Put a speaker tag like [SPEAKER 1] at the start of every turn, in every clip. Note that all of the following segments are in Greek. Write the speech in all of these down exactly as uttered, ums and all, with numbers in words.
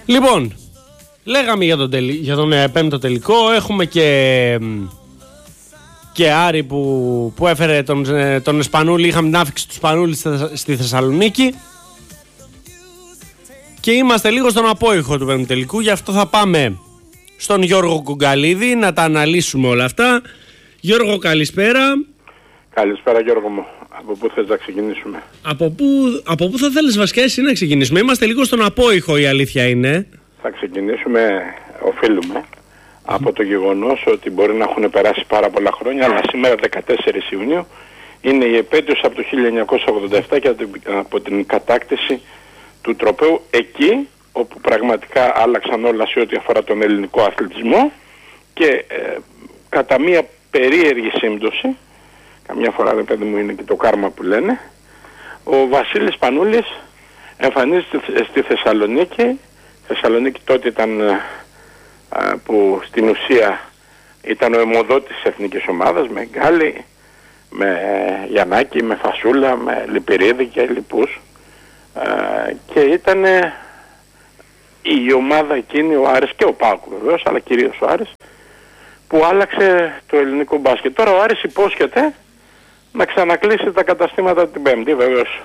[SPEAKER 1] Λοιπόν, λέγαμε για τον, τελ, για τον ε, πέμπτο τελικό. Έχουμε και, και Άρη που, που έφερε τον, ε, τον Σπανούλη. Είχαμε την άφηξη του Σπανούλη στη, στη Θεσσαλονίκη. Και είμαστε λίγο στον απόϊχο του πέμπτου τελικού. Γι' αυτό θα πάμε στον Γιώργο Κουγκαλίδη να τα αναλύσουμε όλα αυτά. Γιώργο, καλησπέρα.
[SPEAKER 2] Καλησπέρα Γιώργο μου. Από πού θες να ξεκινήσουμε?
[SPEAKER 1] Από πού, από πού θα θέλεις βασικά εσύ να ξεκινήσουμε? Είμαστε λίγο στον απόϊχο, η αλήθεια είναι.
[SPEAKER 2] Θα ξεκινήσουμε, οφείλουμε, από το γεγονός ότι μπορεί να έχουν περάσει πάρα πολλά χρόνια, αλλά σήμερα δεκατέσσερις Ιουνίου είναι η επέτειος από το χίλια εννιακόσια ογδόντα επτά και από την κατάκτηση του τροπαίου, εκεί όπου πραγματικά άλλαξαν όλα σε ό,τι αφορά τον ελληνικό αθλητισμό και ε, κατά μία περίεργη σύμπτωση, καμιά φορά ρε παιδί μου είναι και το κάρμα που λένε, ο Βασίλης Σπανούλης εμφανίζεται στη Θεσσαλονίκη. Θεσσαλονίκη τότε ήταν α, που στην ουσία ήταν ο αιμοδότης της εθνικής ομάδας, με Γκάλι, με Γιαννάκη, με Φασούλα, με Λιπηρίδη και λοιπούς, α, και ήταν η ομάδα εκείνη, ο Άρης και ο ΠΑΟΚ βεβαίως, αλλά κυρίως ο Άρης, που άλλαξε το ελληνικό μπάσκετ. Τώρα ο Άρης υπόσχεται να ξανακλείσει τα καταστήματα την Πέμπτη. Βεβαίως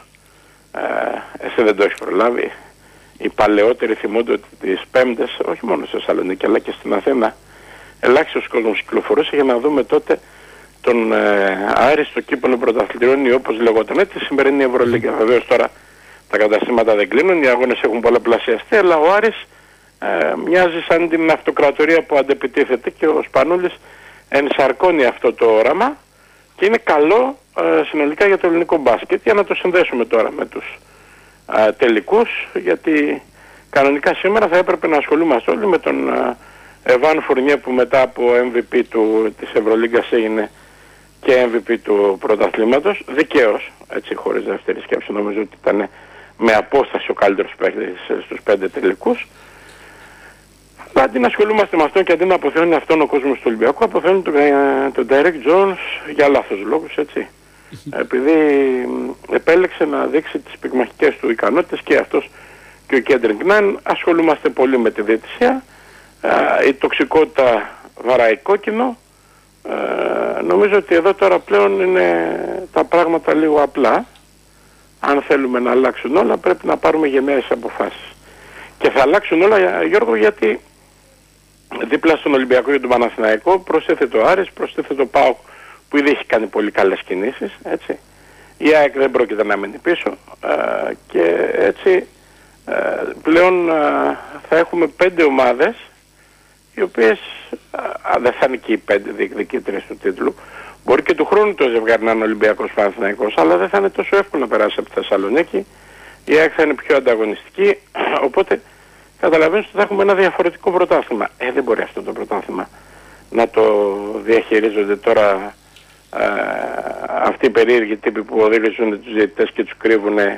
[SPEAKER 2] ε, εσύ δεν το έχεις προλάβει. Οι παλαιότεροι θυμούνται ότι τις Πέμπτες, όχι μόνο στη Θεσσαλονίκη αλλά και στην Αθήνα, ελάχιστος κόσμος κυκλοφορούσε για να δούμε τότε τον ε, Άρη στο κύπελλο πρωταθλητριών, ή όπως λεγόταν, ε, τη σημερινή Ευρωλίγκα. Βεβαίως τώρα τα καταστήματα δεν κλείνουν, οι αγώνες έχουν πολλαπλασιαστεί, αλλά ο Άρης ε, μοιάζει σαν την αυτοκρατορία που αντεπιτίθεται και ο Σπανούλης ενσαρκώνει αυτό το όραμα και είναι καλό ε, συνολικά για το ελληνικό μπάσκετ. Για να το συνδέσουμε τώρα με τους ε, τελικούς, γιατί κανονικά σήμερα θα έπρεπε να ασχολούμαστε όλοι με τον ε, Εβάν Φουρνιέ, που μετά από εμ βι πι του, της Ευρωλίγκας έγινε και εμ βι πι του πρωταθλήματος, δικαίως, έτσι χωρίς δεύτερη σκέψη. Νομίζω ότι ήταν με απόσταση ο καλύτερος παίκτης στους πέντε τελικούς. Αντί να ασχολούμαστε με αυτό και αντί να αποθεώνει αυτόν ο κόσμος του Ολυμπιακού, αποθεώνει τον, τον Derek Jones για λάθος λόγους, έτσι. Επειδή επέλεξε να δείξει τις πυγμαχικές του ικανότητες, και αυτός και ο Κέντρινγκ Νάιν. Ασχολούμαστε πολύ με τη διαιτησία. Η τοξικότητα βαράει κόκκινο. Ε, νομίζω ότι εδώ τώρα πλέον είναι τα πράγματα λίγο απλά. Αν θέλουμε να αλλάξουν όλα, πρέπει να πάρουμε γενναίες αποφάσεις. Και θα αλλάξουν όλα, Γιώργο, γιατί δίπλα στον Ολυμπιακό και τον Παναθηναϊκό προσθέθεται ο Άρης, προσθέθεται ο ΠΑΟΚ που ήδη έχει κάνει πολύ καλές κινήσεις, έτσι. Η ΑΕΚ δεν πρόκειται να μείνει πίσω, ε, και έτσι ε, πλέον ε, θα έχουμε πέντε ομάδες, οι οποίες ε, δεν θα είναι και οι πέντε διεκδικήτρες του τίτλου. Μπορεί και του χρόνου το ζευγάρι να είναι Ολυμπιακός Παναθηναϊκός, αλλά δεν θα είναι τόσο εύκολο να περάσει από τη Θεσσαλονίκη. Η ΑΕΚ θα είναι πιο ανταγωνιστική, οπότε καταλαβαίνεις ότι θα έχουμε ένα διαφορετικό πρωτάθλημα. Ε, δεν μπορεί αυτό το πρωτάθλημα να το διαχειρίζονται τώρα ε, αυτοί οι περίεργοι τύποι που οδηγούν τους διαιτητές και τους κρύβουν ε,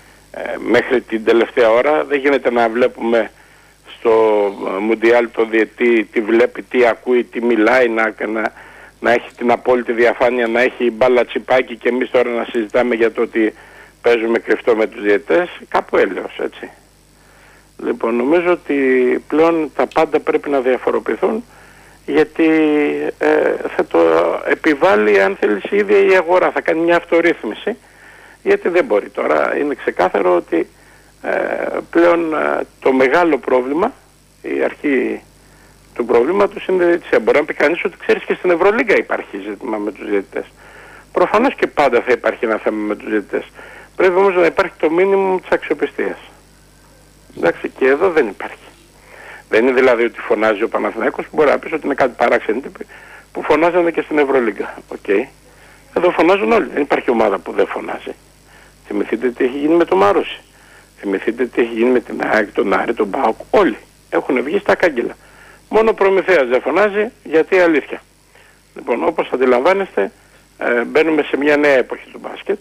[SPEAKER 2] μέχρι την τελευταία ώρα. Δεν γίνεται να βλέπουμε στο Μουντιάλ το διαιτή τι βλέπει, τι ακούει, τι μιλάει, να, να, να έχει την απόλυτη διαφάνεια, να έχει μπάλα τσιπάκι, και εμείς τώρα να συζητάμε για το ότι παίζουμε κρυφτό με τους διαιτητές. Κάπου έλεος, έτσι. Λοιπόν, νομίζω ότι πλέον τα πάντα πρέπει να διαφοροποιηθούν, γιατί ε, θα το επιβάλλει, αν θέλεις, η ίδια η αγορά. Θα κάνει μια αυτορύθμιση, γιατί δεν μπορεί τώρα. Είναι ξεκάθαρο ότι ε, πλέον ε, το μεγάλο πρόβλημα, η αρχή του προβλήματος είναι η διαιτησία. Μπορεί να πει κανείς ότι, ξέρεις, και στην Ευρωλίγκα υπάρχει ζήτημα με τους διαιτητές. Προφανώς και πάντα θα υπάρχει ένα θέμα με τους διαιτητές. Πρέπει όμως να υπάρχει το μίνιμουμ της αξιοπιστίας. Εντάξει, και εδώ δεν υπάρχει. Δεν είναι δηλαδή ότι φωνάζει ο Παναθηναϊκός, που μπορεί να πεις ότι είναι κάτι παράξενο τύποι που φωνάζανε και στην Ευρωλίγκα. Okay. Εδώ φωνάζουν όλοι. Δεν υπάρχει ομάδα που δεν φωνάζει. Θυμηθείτε τι έχει γίνει με το Μαρούσι. Θυμηθείτε τι έχει γίνει με την ΑΕΚ, τον Άρη, τον ΠΑΟΚ. Όλοι έχουν βγει στα κάγκελα. Μόνο ο Προμηθέας δεν φωνάζει, γιατί αλήθεια. Λοιπόν, όπως αντιλαμβάνεστε, ε, μπαίνουμε σε μια νέα εποχή του μπάσκετ.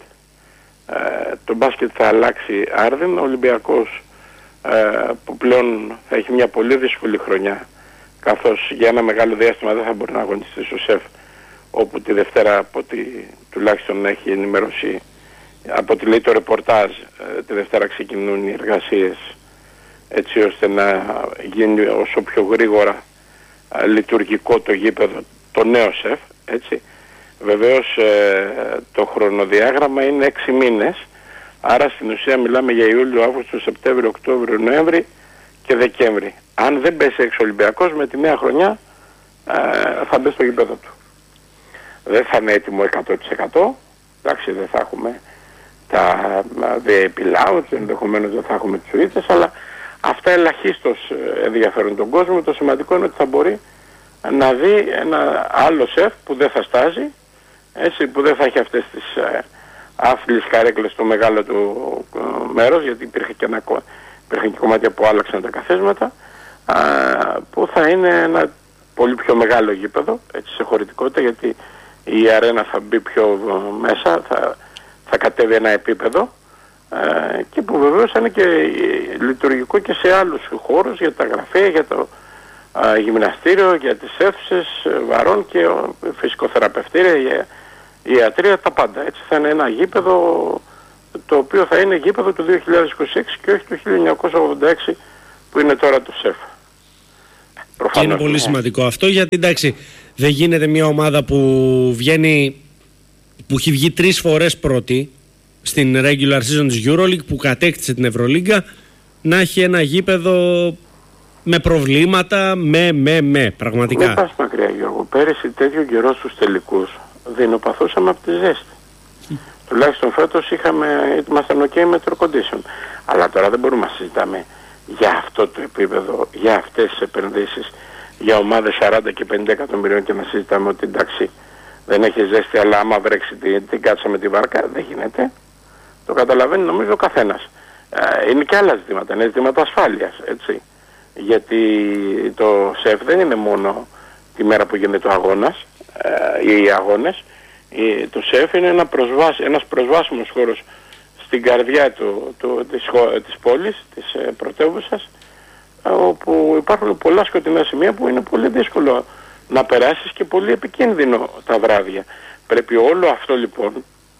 [SPEAKER 2] Ε, το μπάσκετ θα αλλάξει άρδιν. Ο Ολυμπιακός, ε, που πλέον θα έχει μια πολύ δύσκολη χρονιά, καθώς για ένα μεγάλο διάστημα δεν θα μπορεί να αγωνιστεί στο ΣΕΦ, όπου τη Δευτέρα, από ό,τι τουλάχιστον έχει ενημερώσει, από ό,τι λέει το ρεπορτάζ, ε, τη Δευτέρα ξεκινούν οι εργασίες έτσι ώστε να γίνει όσο πιο γρήγορα α, λειτουργικό το γήπεδο, το νέο ΣΕΦ, έτσι. Βεβαίως ε, το χρονοδιάγραμμα είναι έξι μήνες, άρα στην ουσία μιλάμε για Ιούλιο, Αύγουστο, Σεπτέμβριο, Οκτώβριο, Νοέμβρη και Δεκέμβρη. Αν δεν πέσει έξω ο Ολυμπιακός, με τη νέα χρονιά ε, θα μπει στο γήπεδο του. Δεν θα είναι έτοιμο εκατό τοις εκατό, εντάξει, δεν θα έχουμε τα βι άι πι Lounge, ενδεχομένως δεν θα έχουμε τις σουίτες, αλλά αυτά ελαχίστως ενδιαφέρουν τον κόσμο. Το σημαντικό είναι ότι θα μπορεί να δει ένα άλλο ΣΕΦ που δεν θα στάζει, έτσι, που δεν θα έχει αυτές τις ε, άθλιες καρέκλες στο μεγάλο του ε, μέρος, γιατί υπήρχε και, ένα, υπήρχε και κομμάτια που άλλαξαν τα καθέσματα, ε, που θα είναι ένα πολύ πιο μεγάλο γήπεδο, έτσι, σε χωρητικότητα, γιατί η αρένα θα μπει πιο ε, μέσα, θα, θα κατέβει ένα επίπεδο, ε, και που βεβαίως είναι και ε, λειτουργικό και σε άλλους χώρους, για τα γραφεία, για το ε, γυμναστήριο, για τις αίθουσες ε, βαρών και ε, φυσικοθεραπευτήρια, για ιατρία, τα πάντα. Έτσι θα είναι ένα γήπεδο το οποίο θα είναι γήπεδο του δύο χιλιάδες είκοσι έξι και όχι του χίλια εννιακόσια ογδόντα έξι που είναι τώρα το ΣΕΦ. Προφανώς,
[SPEAKER 1] και είναι πολύ ναι. σημαντικό αυτό, γιατί εντάξει, δεν γίνεται μια ομάδα που βγαίνει, που έχει βγει τρεις φορές πρώτη στην regular season της EuroLeague, που κατέκτησε την Ευρωλίγκα, να έχει ένα γήπεδο με προβλήματα, με, με, με, πραγματικά.
[SPEAKER 2] Μην πας μακριά, Γιώργο. Πέρυσι τέτοιο καιρό στους τελικούς δεινοπαθούσαμε από τη ζέστη. Mm. Τουλάχιστον φέτος είχαμε, ήμασταν ok με το condition. Αλλά τώρα δεν μπορούμε να συζητάμε για αυτό το επίπεδο, για αυτές τις επενδύσεις, για ομάδες σαράντα και πενήντα εκατομμυρίων και να συζητάμε ότι εντάξει δεν έχει ζέστη, αλλά άμα βρέξει την, την κάτσαμε τη βάρκα, δεν γίνεται. Το καταλαβαίνει νομίζω ο καθένας. Ε, είναι και άλλα ζητήματα, είναι ζητήματα ασφάλειας, έτσι. Γιατί το ΣΕΦ δεν είναι μόνο τη μέρα που γίνεται ο αγώνας ε, ή οι αγώνες. Ε, το ΣΕΦ είναι ένα προσβάσ, ένας προσβάσιμος χώρος στην καρδιά του, του, της, της πόλης, της ε, πρωτεύουσας, ε, όπου υπάρχουν πολλά σκοτεινά σημεία που είναι πολύ δύσκολο να περάσεις και πολύ επικίνδυνο τα βράδια. Πρέπει όλο αυτό λοιπόν,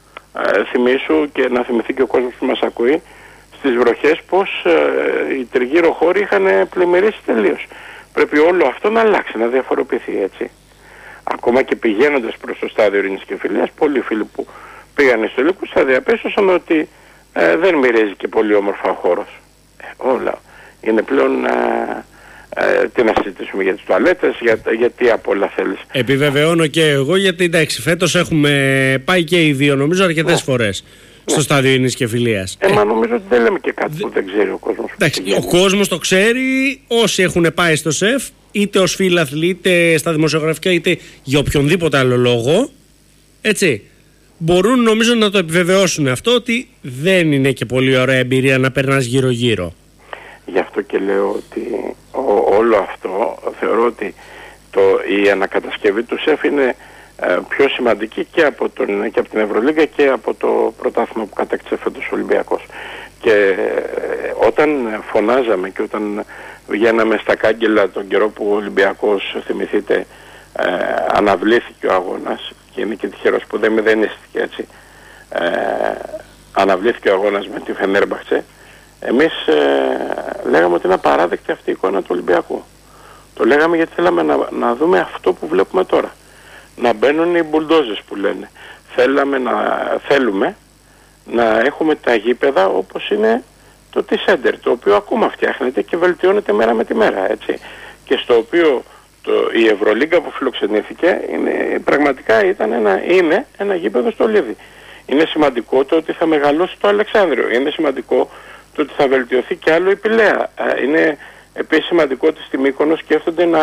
[SPEAKER 2] ε, θυμίσου και να θυμηθεί και ο κόσμος που μας ακούει, στις βροχές πως ε, οι τριγύρω χώροι είχαν πλημμυρίσει τελείως. Πρέπει όλο αυτό να αλλάξει, να διαφοροποιηθεί, έτσι. Ακόμα και πηγαίνοντας προς το στάδιο Ειρήνης και Φιλίας, πολλοί φίλοι που πήγαν στο τελικούς θα διαπίστωσαν ότι ε, δεν μυρίζει και πολύ όμορφα ο χώρος. Ε, όλα είναι πλέον... Ε, Ε, τι να συζητήσουμε για τις τουαλέτες, για, για τι απ' όλα θέλεις.
[SPEAKER 1] Επιβεβαιώνω και εγώ, γιατί εντάξει, φέτος έχουμε πάει και οι δύο νομίζω αρκετές ναι. φορές στο ναι. στάδιο Ειρήνης και Φιλίας.
[SPEAKER 2] Ε, ε, μα νομίζω ότι δεν λέμε και κάτι Δε... που δεν ξέρει ο κόσμος.
[SPEAKER 1] Εντάξει, ο κόσμος το ξέρει, όσοι έχουν πάει στο ΣΕΦ, είτε ως φίλαθλοι, είτε στα δημοσιογραφικά, είτε για οποιονδήποτε άλλο λόγο, έτσι, μπορούν νομίζω να το επιβεβαιώσουν αυτό, ότι δεν είναι και πολύ ωραία εμπειρία να περνάς γύρω-γύρω.
[SPEAKER 2] Γι' αυτό και λέω ότι ο, όλο αυτό θεωρώ ότι το, η ανακατασκευή του ΣΕΦ είναι ε, πιο σημαντική και από, τον, και από την Ευρωλίγκα και από το πρωτάθλημα που κατέκτησε φέτος ο Ολυμπιακός. Και ε, όταν φωνάζαμε και όταν βγαίναμε στα κάγκελα τον καιρό που ο Ολυμπιακός, θυμηθείτε, ε, αναβλήθηκε ο αγώνας, και είναι και τυχερός που δεν μηδενίστηκε, έτσι, ε, αναβλήθηκε ο αγώνας με τη Φενέρμπαχτσε. Εμείς ε, λέγαμε ότι είναι απαράδεκτη αυτή η εικόνα του Ολυμπιακού. Το λέγαμε γιατί θέλαμε να, να δούμε αυτό που βλέπουμε τώρα. Να μπαίνουν οι μπουλντόζες που λένε. Θέλαμε να, θέλουμε να έχουμε τα γήπεδα όπως είναι το T-Center, το οποίο ακόμα φτιάχνεται και βελτιώνεται μέρα με τη μέρα, έτσι. Και στο οποίο το, η Ευρωλίγκα που φιλοξενήθηκε είναι, πραγματικά ήταν ένα, είναι ένα γήπεδο στο Λίδι. Είναι σημαντικό το ότι θα μεγαλώσει το Αλεξάνδριο. Είναι σημαντικό το ότι θα βελτιωθεί και άλλο η Πηλαία. Είναι επίσης σημαντικό ότι στη Μύκονο σκέφτονται να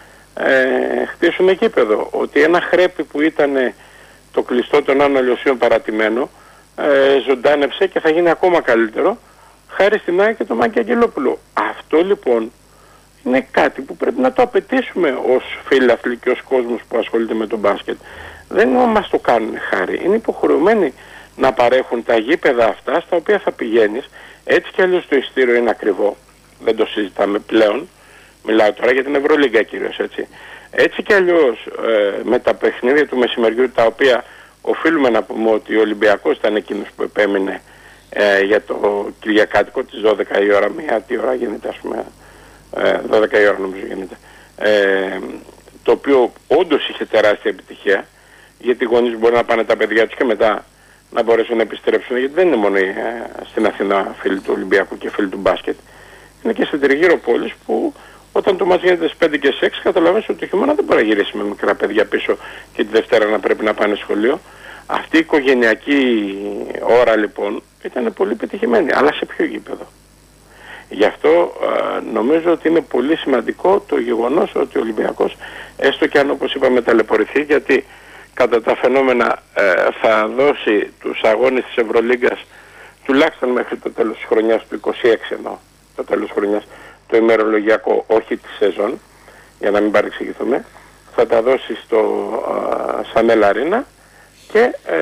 [SPEAKER 2] ε, χτίσουν γήπεδο. Ότι ένα χρέπι που ήταν το κλειστό των Άνω Λιωσίων παρατημένο ε, ζωντάνεψε και θα γίνει ακόμα καλύτερο χάρη στην ΑΕΚ και τον Μάκη Αγγελόπουλο. Αυτό λοιπόν είναι κάτι που πρέπει να το απαιτήσουμε ως φίλαθλοι και ως κόσμος που ασχολείται με τον μπάσκετ. Δεν μας το κάνουν χάρη. Είναι υποχρεωμένοι να παρέχουν τα γήπεδα αυτά στα οποία θα πηγαίνεις. Έτσι κι αλλιώς το ειστήριο είναι ακριβό. Δεν το συζητάμε πλέον. Μιλάω τώρα για την Ευρωλίγκα κυρίως, έτσι. Έτσι κι αλλιώς ε, με τα παιχνίδια του μεσημεριού, τα οποία οφείλουμε να πούμε ότι ο Ολυμπιακός ήταν εκείνος που επέμεινε ε, για το Κυριακάτικο της δώδεκα η ώρα, μία τι ώρα γίνεται, ας πούμε, ε, δώδεκα η ώρα νομίζω γίνεται, ε, το οποίο όντως είχε τεράστια επιτυχία, γιατί οι γονείς μπορεί να πάνε τα παιδιά τους και μετά να μπορέσουν να επιστρέψουν, γιατί δεν είναι μόνο ε, στην Αθήνα φίλοι του Ολυμπιακού και φίλοι του μπάσκετ, είναι και στην τριγύρω πόλης που όταν το μάτς γίνεται στις πέντε και στις έξι καταλαβαίνεις ότι το χειμώνα δεν μπορεί να γυρίσει με μικρά παιδιά πίσω και τη Δευτέρα να πρέπει να πάνε σχολείο. Αυτή η οικογενειακή ώρα λοιπόν ήταν πολύ πετυχημένη, αλλά σε ποιο γήπεδο? Γι' αυτό ε, νομίζω ότι είναι πολύ σημαντικό το γεγονός ότι ο Ολυμπιακός, έστω και αν όπως είπαμε ταλαιπωρηθεί, γιατί κατά τα φαινόμενα ε, θα δώσει τους αγώνες της Ευρωλίγκας τουλάχιστον μέχρι το τέλος της χρονιάς του είκοσι έξι, εννοώ, το τέλος της χρονιάς, το ημερολογιακό, όχι τη σεζόν, για να μην παρεξηγηθούμε, θα τα δώσει στο Σανέλ Αρίνα και ε,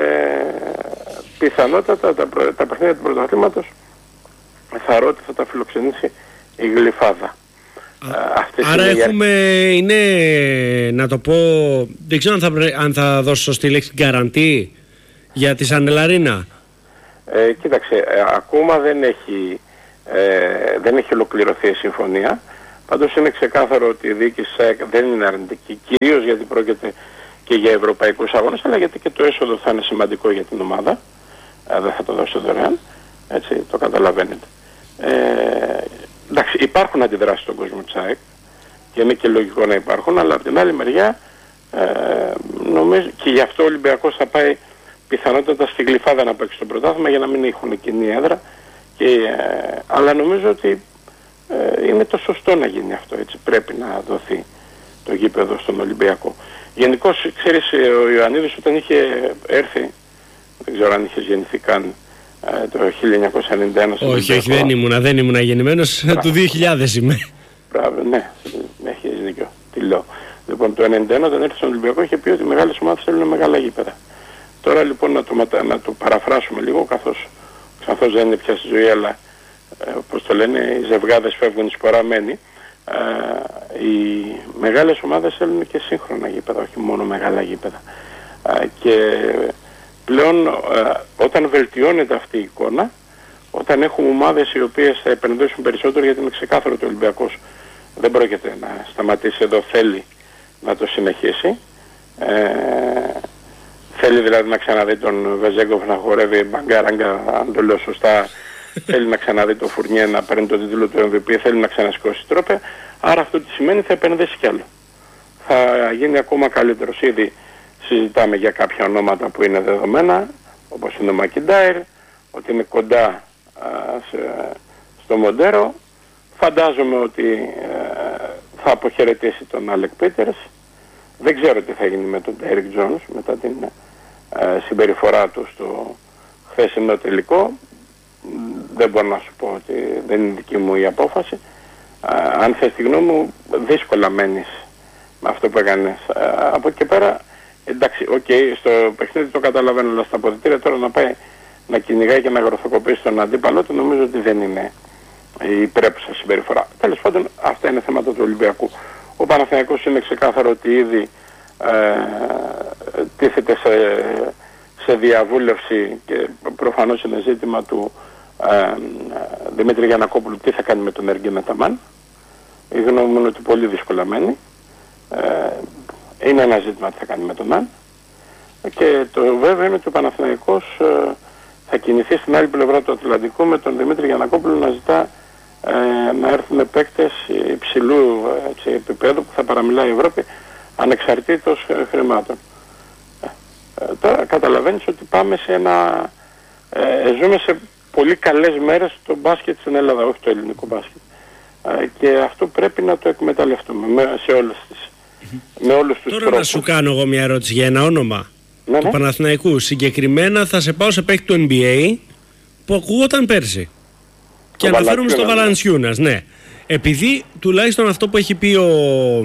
[SPEAKER 2] πιθανότατα τα, προ, τα παιχνίδια του πρωταθλήματος θα ρω ότι θα τα φιλοξενήσει η Γλυφάδα.
[SPEAKER 1] Α, άρα είναι έχουμε, είναι, να το πω, δεν ξέρω αν θα, αν θα δώσω σωστή λέξη, γκαραντί για τη Σανέλ Αρίνα.
[SPEAKER 2] Ε, κοίταξε, ε, ακόμα δεν έχει, ε, δεν έχει ολοκληρωθεί η συμφωνία. Πάντως είναι ξεκάθαρο ότι η διοίκηση δεν είναι αρνητική, κυρίως γιατί πρόκειται και για ευρωπαϊκούς αγώνες, αλλά γιατί και το έσοδο θα είναι σημαντικό για την ομάδα. Ε, δεν θα το δώσει δωρεάν, έτσι, το καταλαβαίνετε. Ε, εντάξει, υπάρχουν αντιδράσεις στον κόσμο της ΑΕΚ και είναι και λογικό να υπάρχουν, αλλά από την άλλη μεριά ε, νομίζω και γι' αυτό ο Ολυμπιακός θα πάει πιθανότατα στη Γλυφάδα να παίξει το πρωτάθλημα για να μην έχουν κοινή έδρα, και, ε, αλλά νομίζω ότι ε, είναι το σωστό να γίνει αυτό, έτσι, πρέπει να δοθεί το γήπεδο στον Ολυμπιακό. Γενικώς, ξέρεις, ο Ιωαννίδης όταν είχε έρθει, δεν ξέρω αν είχε γεννηθεί καν, ε, το χίλια εννιακόσια ενενήντα ένα.
[SPEAKER 1] Όχι, όχι, δεν ήμουνα, δεν ήμουνα γεννημένος, του δύο χιλιάδες είμαι.
[SPEAKER 2] Μπράβο, ναι, έχεις δίκιο, τι λέω. Λοιπόν, το ενενήντα ένα όταν έρθει στον Ολυμπιακό είχε πει ότι οι μεγάλες ομάδες θέλουν μεγάλα γήπεδα. Τώρα λοιπόν να το, να το παραφράσουμε λίγο, καθώς, καθώς δεν είναι πια στη ζωή, αλλά ε, όπως το λένε, οι ζευγάδες φεύγουν, η σπορά μένει. Ε, οι μεγάλες ομάδες θέλουν και σύγχρονα γήπεδα, όχι μόνο μεγάλα γήπεδα. Ε, και πλέον ε, όταν βελτιώνεται αυτή η εικόνα, όταν έχουμε ομάδες οι οποίες θα επενδύσουν περισσότερο, γιατί είναι ξεκάθαρο ότι ο Ολυμπιακός δεν πρόκειται να σταματήσει εδώ, θέλει να το συνεχίσει. Ε, θέλει δηλαδή να ξαναδεί τον Βεζέγκοφ να χορεύει μπαγκάραγκα, αν το λέω σωστά. Θέλει να ξαναδεί τον Φουρνιέ να παίρνει το τίτλο του εμ βι πι, θέλει να ξανασηκώσει τρόπια. Άρα αυτό τι σημαίνει? Θα επενδύσει κι άλλο. Θα γίνει ακόμα καλύτερος. Ήδη συζητάμε για κάποια ονόματα που είναι δεδομένα, όπως είναι ο Μακιντάιρ, ότι είναι κοντά α, σε, στο Μοντέρο. Φαντάζομαι ότι α, θα αποχαιρετήσει τον Άλεκ Πίτερς. Δεν ξέρω τι θα γίνει με τον Ντέρικ Τζόνς μετά την α, συμπεριφορά του στο χθεσινό τελικό. Δεν μπορώ να σου πω ότι δεν είναι δική μου η απόφαση. Α, αν θες τη γνώμη μου, δύσκολα μένεις με αυτό που έκανες. Α, από εκεί πέρα, εντάξει, οκ, okay, στο παιχνίδι το καταλαβαίνω, αλλά στα αποδυτήρια τώρα να πάει να κυνηγάει και να γροθοκοπήσει τον αντίπαλό του, νομίζω ότι δεν είναι η πρέπουσα συμπεριφορά. Τέλος πάντων, αυτά είναι θέματα του Ολυμπιακού. Ο Παναθηναϊκός είναι ξεκάθαρο ότι ήδη ε, τίθεται σε, σε διαβούλευση και προφανώς είναι ζήτημα του ε, Δημήτρη Γιαννακόπουλου τι θα κάνει με τον Εργκίν Αταμάν. Η γνώμη μου είναι ότι πολύ δύσκολα μένει. Ε, είναι ένα ζήτημα τι θα κάνει με τον Αν. Και το βέβαιο είναι ότι ο Παναθηναϊκός ε, θα κινηθεί στην άλλη πλευρά του Ατλαντικού με τον Δημήτρη Γιαννακόπουλο να ζητά ε, να έρθουν παίκτες υψηλού έτσι, επίπεδου που θα παραμιλάει η Ευρώπη ανεξαρτήτως ε, χρημάτων. Ε, ε, τώρα καταλαβαίνεις ότι πάμε σε ένα... Ε, ζούμε σε πολύ καλές μέρες το μπάσκετ στην Ελλάδα, όχι το ελληνικό μπάσκετ. Ε, και αυτό πρέπει να το εκμεταλλευτούμε με, σε όλες τις, mm-hmm. με όλους τους
[SPEAKER 1] Τώρα
[SPEAKER 2] τρόπους.
[SPEAKER 1] Να σου κάνω εγώ μια ερώτηση για ένα όνομα.
[SPEAKER 2] Ναι,
[SPEAKER 1] του
[SPEAKER 2] ναι.
[SPEAKER 1] Παναθηναϊκού. Συγκεκριμένα θα σε πάω σε παίκτη του εν μπι έι που ακούγονταν πέρσι. Και αναφέρομαι στο Βαλαντσιούνας, ναι. Επειδή τουλάχιστον αυτό που έχει πει ο,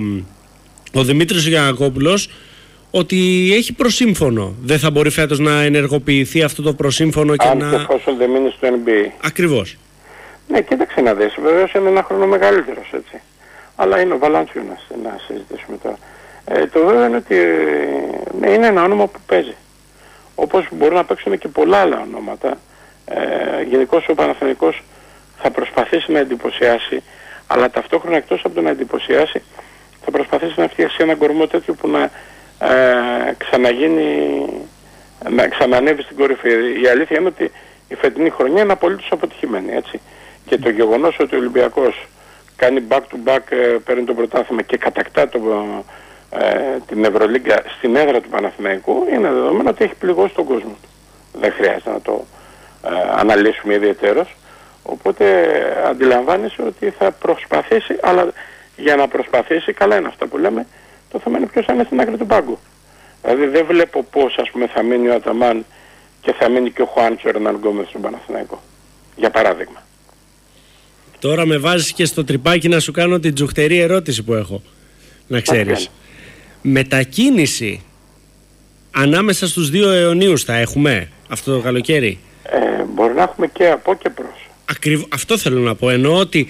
[SPEAKER 1] ο Δημήτρης Γιαννακόπουλος, ότι έχει προσύμφωνο. Δεν θα μπορεί φέτος να ενεργοποιηθεί αυτό το προσύμφωνο και
[SPEAKER 2] αν
[SPEAKER 1] να...
[SPEAKER 2] Αν και εφόσον δεν μείνει στο εν μπι έι.
[SPEAKER 1] Ακριβώς.
[SPEAKER 2] Ναι, κοίταξε να δεις. Βεβαίως είναι ένα χρόνο μεγαλύτερος, έτσι. Αλλά είναι ο Βαλαντσιούνας, να συζητήσουμε τώρα. Ε, το βέβαιο είναι ότι ναι, είναι ένα όνομα που παίζει. Όπως μπορεί να παίξουν και πολλά άλλα ονόματα Ε, γενικώς ο Παναθηναϊκός θα προσπαθήσει να εντυπωσιάσει, αλλά ταυτόχρονα εκτός από το να εντυπωσιάσει θα προσπαθήσει να φτιάξει ένα κορμό τέτοιο που να ε, ξαναγίνει, να ξανανεύει στην κορυφή. Η αλήθεια είναι ότι η φετινή χρονιά είναι απολύτως αποτυχημένη, έτσι. Και το γεγονός ότι ο Ολυμπιακός κάνει back to back, ε, παίρνει το πρωτάθλημα και κατακτά το, ε, την Ευρωλίγκα στην έδρα του Παναθηναϊκού, είναι δεδομένο ότι έχει πληγώσει τον κόσμο του. Δεν χρειάζεται να το ε, αναλύσουμε ιδιαιτέρως. Οπότε ε, αντιλαμβάνεσαι ότι θα προσπαθήσει, αλλά για να προσπαθήσει, καλά είναι αυτά που λέμε, το θέμα είναι ποιος θα είναι στην άκρη του πάγκου. Δηλαδή δεν βλέπω πώς, ας πούμε, θα μείνει ο Αταμάν και θα μείνει και ο Χουάντσο Ερνάν Γκόμεθ στον Παναθηναϊκό. Για παράδειγμα.
[SPEAKER 1] Τώρα με βάζεις και στο τρυπάκι να σου κάνω την τζουχτερή ερώτηση που έχω. Να ξέρεις. Μετακίνηση ανάμεσα στους δύο αιωνίους θα έχουμε αυτό το καλοκαίρι?
[SPEAKER 2] Ε, μπορεί να έχουμε και από και προς.
[SPEAKER 1] Ακριβώς, αυτό θέλω να πω. Εννοώ ότι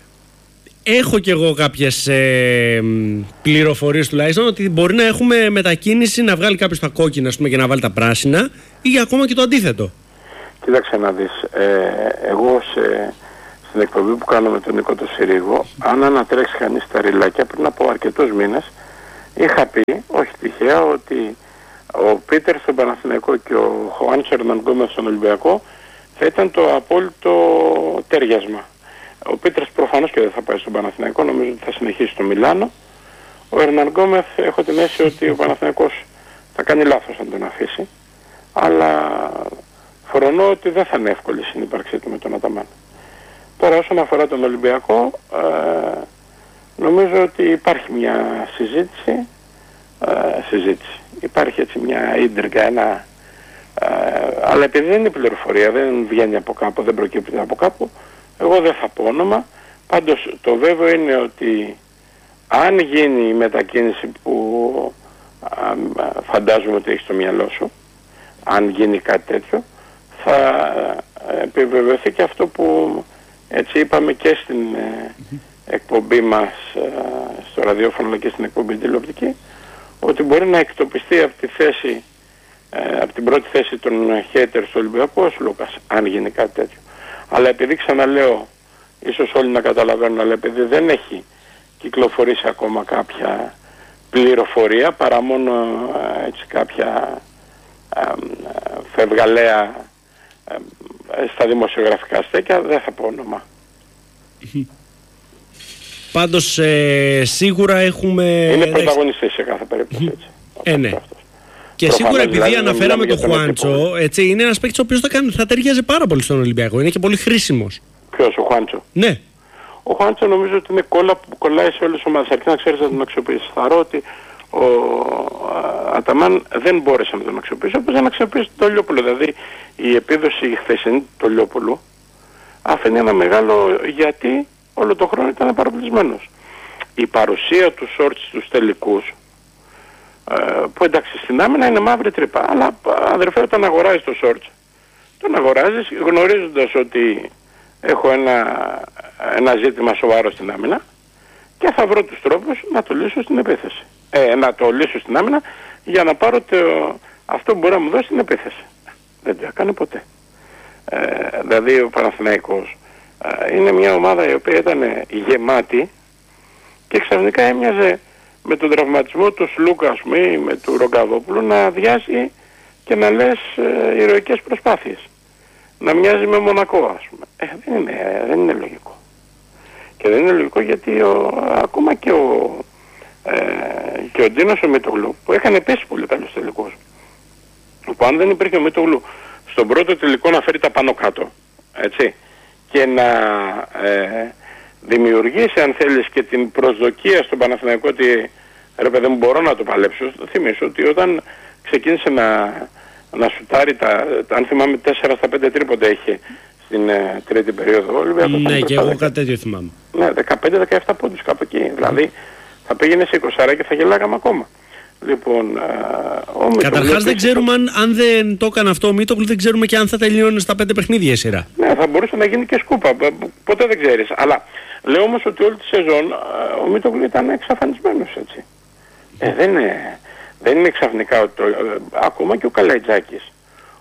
[SPEAKER 1] έχω κι εγώ κάποιες ε, πληροφορίες τουλάχιστον ότι μπορεί να έχουμε μετακίνηση, να βγάλει κάποιος τα κόκκινα, ας πούμε, και να βάλει τα πράσινα, ή ακόμα και το αντίθετο.
[SPEAKER 2] Κοίταξε να δεις. Ε, εγώ σε, στην εκπομπή που κάνω με τον Νίκο το Συρίγο, αν ανατρέξει κανείς τα ριλάκια, πριν από αρκετούς μήνες είχα πει, όχι τυχαία, ότι ο Πίτερ στον Παναθηναϊκό και ο Χουάντσο Ερνάν Γκόμεθ στον Ολυμπιακό θα ήταν το απόλυτο τέριασμα. Ο Πίτερς προφανώς και δεν θα πάει στον Παναθηναϊκό, νομίζω ότι θα συνεχίσει στο Μιλάνο. Ο Ερνάν Γκόμεθ έχω την αίσθηση ότι ο Παναθηναϊκός θα κάνει λάθος αν τον αφήσει, αλλά φρονώ ότι δεν θα είναι εύκολη η συνύπαρξή του με τον Αταμάν. Τώρα όσον αφορά τον Ολυμπιακό, ε, νομίζω ότι υπάρχει μια συζήτηση, ε, συζήτηση. Υπάρχει έτσι μια ίντριγκα, ένα, ε, αλλά επειδή δεν είναι πληροφορία, δεν βγαίνει από κάπου, δεν προκύπτει από κάπου, εγώ δεν θα πω όνομα. Πάντως το βέβαιο είναι ότι αν γίνει η μετακίνηση που α, φαντάζομαι ότι έχει στο μυαλό σου, αν γίνει κάτι τέτοιο, θα επιβεβαιωθεί και αυτό που έτσι είπαμε και στην ε, εκπομπή μας ε, στο ραδιόφωνο και στην εκπομπή τηλεοπτική, ότι μπορεί να εκτοπιστεί από τη θέση, ε, από την πρώτη θέση των haters του Ολυμπιακού ο Λούκας, αν γίνει κάτι τέτοιο. Αλλά επειδή ξαναλέω, ίσως όλοι να καταλαβαίνουν, αλλά επειδή δεν έχει κυκλοφορήσει ακόμα κάποια πληροφορία, παρά μόνο ε, έτσι κάποια ε, ε, φευγαλέα ε, ε, στα δημοσιογραφικά στέκια, δεν θα πω όνομα.
[SPEAKER 1] Πάντως ε, σίγουρα έχουμε...
[SPEAKER 2] Είναι πρωταγωνιστής σε κάθε περίπτωση, έτσι.
[SPEAKER 1] Ε, ναι. Και προφανώς, σίγουρα επειδή δηλαδή, αναφέραμε τον Χουάντσο, έτσι, είναι ένας παίκτης ο οποίος θα, κάνει, θα ταιριάζει πάρα πολύ στον Ολυμπιακό. Είναι και πολύ χρήσιμος.
[SPEAKER 2] Ποιος, ο Χουάντσο?
[SPEAKER 1] Ναι.
[SPEAKER 2] Ο Χουάντσο νομίζω ότι είναι κόλλα που κολλάει σε όλες τις ομάδες. Αρκεί να ξέρεις να τον αξιοποιήσεις. Θαρώ ότι ο Αταμάν δεν μπόρεσε να τον αξιοποιήσει, όπως δεν αξιοποιήσει τον Λιόπουλο. Δηλαδή η επίδοση η χθεσινή του Λιόπουλου αφήνει ένα μεγάλο γιατί όλο τον χρόνο ήταν παραπλησμένος. Η παρουσία του Σόρτς στους τελικούς, που εντάξει στην άμυνα είναι μαύρη τρύπα, αλλά αδερφέ, όταν αγοράζεις το Σόρτς, τον αγοράζεις γνωρίζοντας ότι έχω ένα, ένα ζήτημα σοβαρό στην άμυνα και θα βρω τους τρόπους να το λύσω στην επίθεση. Ε, να το λύσω στην άμυνα για να πάρω το, αυτό που μπορεί να μου δώσει στην επίθεση. Δεν το έκανε ποτέ. Ε, δηλαδή ο Παναθηναϊκός ε, είναι μια ομάδα η οποία ήταν γεμάτη και ξαφνικά έμοιαζε με τον τραυματισμό του Σλούκα, ας πούμε, ή με του Ρογκαβόπουλου να αδειάσει και να λες ε, ηρωικές προσπάθειες. Να μοιάζει με Μονακό, ας πούμε. Ε, δεν είναι, δεν είναι λογικό. Και δεν είναι λογικό γιατί ο, ακόμα και ο, ε, και ο Ντίνος ο Μητογλου, που έκανε επίσης πολύ καλούς τελικούς, που αν δεν υπήρχε ο Μητογλου στον πρώτο τελικό να φέρει τα πάνω κάτω, έτσι, και να ε, δημιουργήσει, αν θέλεις, και την προσδοκία στον Παναθηναϊκό ότι ρε παιδί μου μπορώ να το παλέψω. Θυμίσω ότι όταν ξεκίνησε να, να σουτάρει τα, αν θυμάμαι, τέσσερα στα πέντε τρίποτα είχε στην ε, τρίτη περίοδο. Ολυμπιακός,
[SPEAKER 1] ναι, και εγώ κάτι τέτοιο θυμάμαι.
[SPEAKER 2] Ναι, δεκαπέντε δεκαεπτά πόντους κάπου εκεί. Mm. Δηλαδή θα πήγαινε σε είκοσι και θα γελάγαμε ακόμα. Λοιπόν, ο
[SPEAKER 1] καταρχάς δεν ξέρουμε αν, αν δεν το έκανε αυτό ο Μίτογλου, δεν ξέρουμε και αν θα τελειώνει στα πέντε παιχνίδια η σειρά.
[SPEAKER 2] Ναι, θα μπορούσε να γίνει και σκούπα. Ποτέ δεν ξέρεις. Αλλά λέω όμως ότι όλη τη σεζόν ο Μίτογλου ήταν εξαφανισμένος, έτσι. Ε, δεν, είναι, δεν είναι ξαφνικά ότι το, ακόμα και ο Καλαϊτζάκης,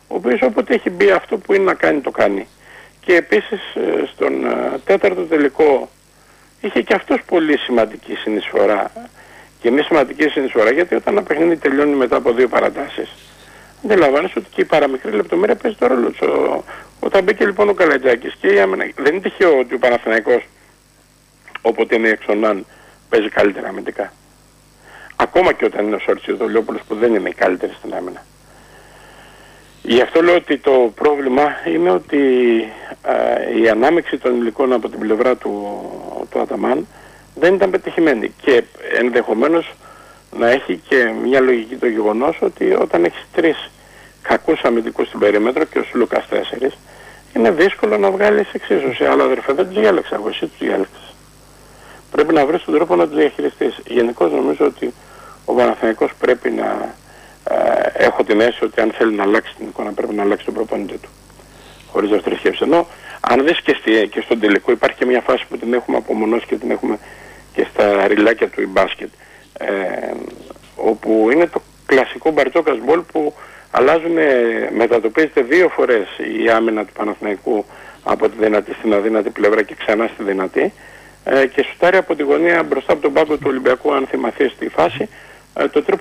[SPEAKER 2] ο οποίος όποτε έχει μπει αυτό που είναι να κάνει το κάνει. Και επίσης στον τέταρτο τελικό είχε και αυτός πολύ σημαντική συνεισφορά. Και είναι σημαντική συνεισφορά γιατί όταν ένα παιχνίδι τελειώνει μετά από δύο παρατάσεις, αντιλαμβάνεσαι ότι και η παραμικρή λεπτομέρεια παίζει το ρόλο του. Όταν μπήκε λοιπόν ο Καλατζάκης και η άμυνα, δεν είναι τυχαίο ότι ο Παναθηναϊκός όποτε είναι εξωνάν παίζει καλύτερα αμυντικά. Ακόμα και όταν είναι ο Σορτσιοδολιόπουλος που δεν είναι η καλύτερη στην άμυνα. Γι' αυτό λέω ότι το πρόβλημα είναι ότι α, η ανάμειξη των υλικών από την πλευρά του, του Αταμάν δεν ήταν πετυχημένη και ενδεχομένως να έχει και μια λογική το γεγονός ότι όταν έχεις τρεις κακούς αμυντικούς στην περίμετρο και ο Σουλούκας τέσσερις, είναι δύσκολο να βγάλεις εξίσωση. Αλλά αδερφέ δεν τους διάλεξα εγώ, εσύ τους διάλεξες. Πρέπει να βρεις τον τρόπο να τους διαχειριστείς. Γενικώς νομίζω ότι ο Παναθηναϊκός πρέπει να... Ε, έχω την αίσθηση ότι αν θέλει να αλλάξει την εικόνα πρέπει να αλλάξει τον προπονητή του. Χωρίς δεύτερη σκέψη. Ενώ αν δεις και, στη, και στον τελικό υπάρχει και μια φάση που την έχουμε απομονώσει και την έχουμε και στα ριλάκια του μπάσκετ. Ε, όπου είναι το κλασικό Μπαρτζόκας μπολ που αλλάζουν, μετατοπίζεται δύο φορές η άμυνα του Παναθηναϊκού από τη δυνατή στην αδύνατη πλευρά και ξανά στη δυνατή ε, και σουτάρει από τη γωνία μπροστά από τον πάγκο του Ολυμπιακού, αν θυμαθείς τη φάση, ε, το τρίποντο